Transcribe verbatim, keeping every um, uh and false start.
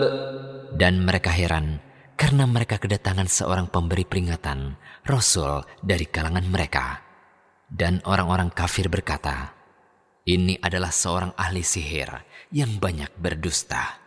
Dan mereka heran karena mereka kedatangan seorang pemberi peringatan, Rasul dari kalangan mereka. Dan orang-orang kafir berkata, "Ini adalah seorang ahli sihir yang banyak berdusta."